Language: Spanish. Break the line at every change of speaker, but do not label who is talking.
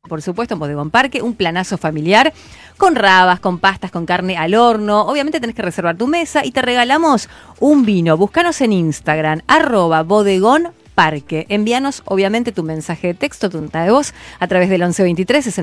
por supuesto, en Bodegón Parque, un planazo familiar con rabas, con pastas, con carne al horno. Obviamente tenés que reservar tu mesa y te regalamos un vino. Búscanos en Instagram, @bodegónparque. Envíanos, obviamente, tu mensaje de texto, tu nota de voz, a través del 1123